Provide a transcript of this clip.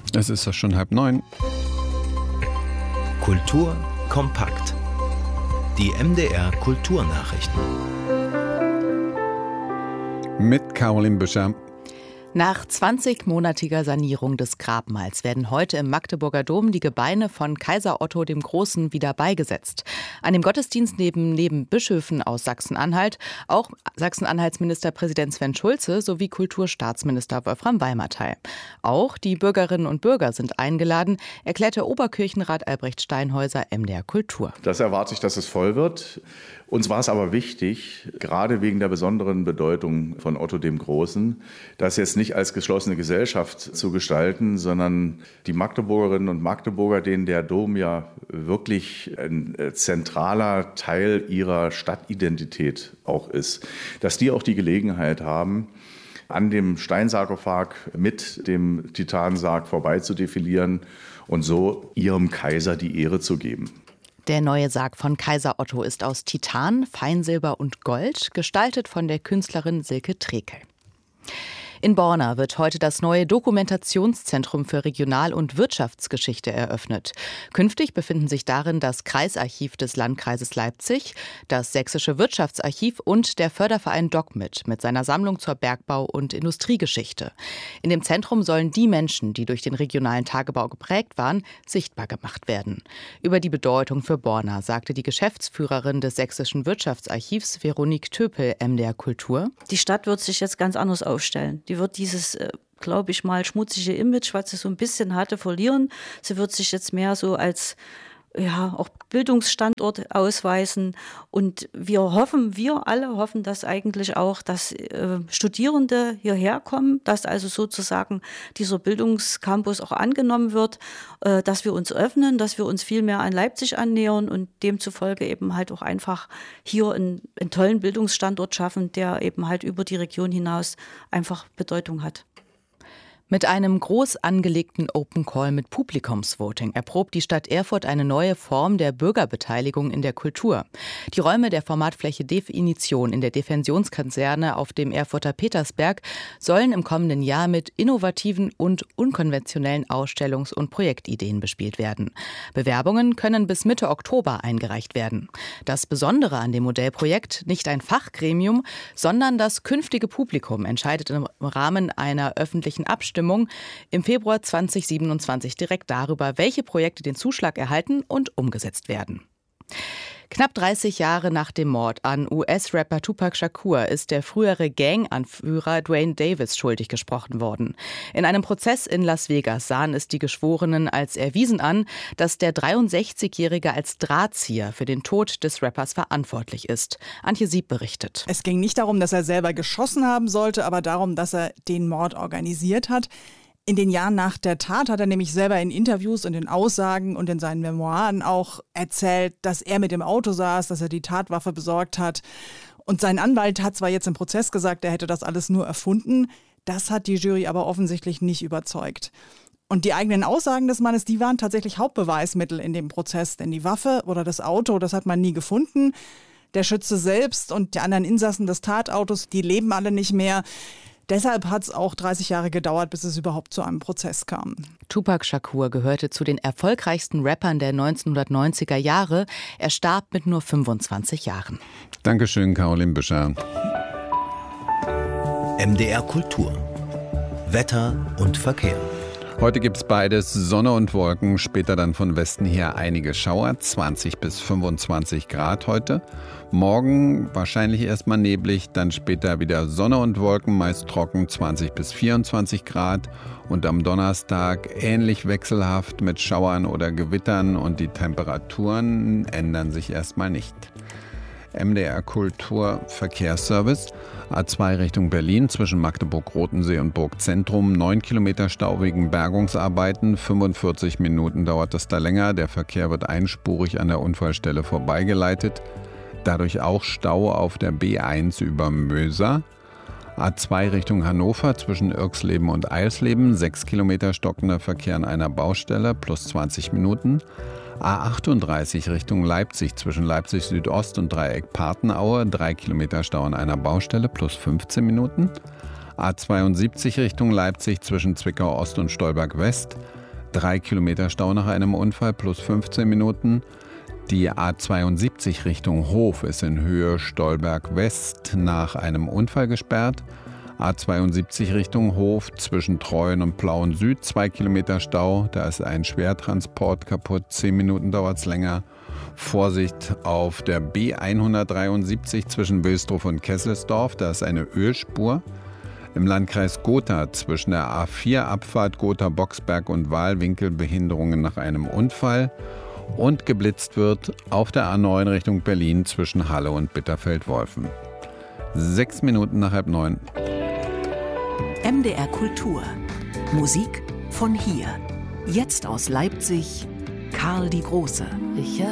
Es ist doch schon 8:30. Kultur kompakt. Die MDR Kulturnachrichten. Mit Caroline Büscher. Nach 20-monatiger Sanierung des Grabmals werden heute im Magdeburger Dom die Gebeine von Kaiser Otto dem Großen wieder beigesetzt. An dem Gottesdienst neben Bischöfen aus Sachsen-Anhalt auch Sachsen-Anhalts Ministerpräsident Sven Schulze sowie Kulturstaatsminister Wolfram Weimar teil. Auch die Bürgerinnen und Bürger sind eingeladen, erklärte Oberkirchenrat Albrecht Steinhäuser MDR Kultur. Das erwarte ich, dass es voll wird. Uns war es aber wichtig, gerade wegen der besonderen Bedeutung von Otto dem Großen, das jetzt nicht als geschlossene Gesellschaft zu gestalten, sondern die Magdeburgerinnen und Magdeburger, denen der Dom ja wirklich ein zentraler Teil ihrer Stadtidentität auch ist, dass die auch die Gelegenheit haben, an dem Steinsarkophag mit dem Titansarg vorbeizudefilieren und so ihrem Kaiser die Ehre zu geben. Der neue Sarg von Kaiser Otto ist aus Titan, Feinsilber und Gold, gestaltet von der Künstlerin Silke Trekel. In Borna wird heute das neue Dokumentationszentrum für Regional- und Wirtschaftsgeschichte eröffnet. Künftig befinden sich darin das Kreisarchiv des Landkreises Leipzig, das Sächsische Wirtschaftsarchiv und der Förderverein DocMit mit seiner Sammlung zur Bergbau- und Industriegeschichte. In dem Zentrum sollen die Menschen, die durch den regionalen Tagebau geprägt waren, sichtbar gemacht werden. Über die Bedeutung für Borna sagte die Geschäftsführerin des Sächsischen Wirtschaftsarchivs, Veronique Töpel, MDR Kultur. Die Stadt wird sich jetzt ganz anders aufstellen. Die wird dieses, glaube ich mal, schmutzige Image, was sie so ein bisschen hatte, verlieren. Sie wird sich jetzt mehr so als auch Bildungsstandort ausweisen. Und wir alle hoffen das eigentlich auch, dass Studierende hierher kommen, dass also sozusagen dieser Bildungscampus auch angenommen wird, dass wir uns öffnen, dass wir uns viel mehr an Leipzig annähern und demzufolge eben halt auch einfach hier einen tollen Bildungsstandort schaffen, der eben halt über die Region hinaus einfach Bedeutung hat. Mit einem groß angelegten Open Call mit Publikumsvoting erprobt die Stadt Erfurt eine neue Form der Bürgerbeteiligung in der Kultur. Die Räume der Formatfläche Definition in der Defensionskaserne auf dem Erfurter Petersberg sollen im kommenden Jahr mit innovativen und unkonventionellen Ausstellungs- und Projektideen bespielt werden. Bewerbungen können bis Mitte Oktober eingereicht werden. Das Besondere an dem Modellprojekt: nicht ein Fachgremium, sondern das künftige Publikum entscheidet im Rahmen einer öffentlichen Abstimmung im Februar 2027 direkt darüber, welche Projekte den Zuschlag erhalten und umgesetzt werden. Knapp 30 Jahre nach dem Mord an US-Rapper Tupac Shakur ist der frühere Gang-Anführer Duane Davis schuldig gesprochen worden. In einem Prozess in Las Vegas sahen es die Geschworenen als erwiesen an, dass der 63-Jährige als Drahtzieher für den Tod des Rappers verantwortlich ist. Antje Sieb berichtet. Es ging nicht darum, dass er selber geschossen haben sollte, aber darum, dass er den Mord organisiert hat. In den Jahren nach der Tat hat er nämlich selber in Interviews und in Aussagen und in seinen Memoiren auch erzählt, dass er mit dem Auto saß, dass er die Tatwaffe besorgt hat. Und sein Anwalt hat zwar jetzt im Prozess gesagt, er hätte das alles nur erfunden. Das hat die Jury aber offensichtlich nicht überzeugt. Und die eigenen Aussagen des Mannes, die waren tatsächlich Hauptbeweismittel in dem Prozess. Denn die Waffe oder das Auto, das hat man nie gefunden. Der Schütze selbst und die anderen Insassen des Tatautos, die leben alle nicht mehr. Deshalb hat es auch 30 Jahre gedauert, bis es überhaupt zu einem Prozess kam. Tupac Shakur gehörte zu den erfolgreichsten Rappern der 1990er Jahre. Er starb mit nur 25 Jahren. Dankeschön, Caroline Büscher. MDR Kultur. Wetter und Verkehr. Heute gibt's beides, Sonne und Wolken, später dann von Westen her einige Schauer, 20 bis 25 Grad heute. Morgen wahrscheinlich erstmal neblig, dann später wieder Sonne und Wolken, meist trocken, 20 bis 24 Grad. Und am Donnerstag ähnlich wechselhaft mit Schauern oder Gewittern und die Temperaturen ändern sich erstmal nicht. MDR Kultur Verkehrsservice. A2 Richtung Berlin zwischen Magdeburg-Rotensee und Burgzentrum. 9 Kilometer Stau wegen Bergungsarbeiten. 45 Minuten dauert es da länger. Der Verkehr wird einspurig an der Unfallstelle vorbeigeleitet. Dadurch auch Stau auf der B1 über Möser. A2 Richtung Hannover zwischen Irxleben und Eilsleben. 6 Kilometer stockender Verkehr an einer Baustelle plus 20 Minuten. A38 Richtung Leipzig zwischen Leipzig Südost und Dreieck Partenaue, 3 Kilometer Stau an einer Baustelle plus 15 Minuten. A72 Richtung Leipzig zwischen Zwickau Ost und Stolberg West, 3 Kilometer Stau nach einem Unfall plus 15 Minuten. Die A72 Richtung Hof ist in Höhe Stolberg West nach einem Unfall gesperrt. A72 Richtung Hof zwischen Treuen und Plauen Süd, 2 Kilometer Stau. Da ist ein Schwertransport kaputt, 10 Minuten dauert es länger. Vorsicht auf der B173 zwischen Wilsdruff und Kesselsdorf, da ist eine Ölspur. Im Landkreis Gotha zwischen der A4-Abfahrt Gotha-Boxberg und Wahlwinkel Behinderungen nach einem Unfall. Und geblitzt wird auf der A9 Richtung Berlin zwischen Halle und Bitterfeld-Wolfen. 6 Minuten nach 8:30. MDR Kultur. Musik von hier. Jetzt aus Leipzig, Karl die Große.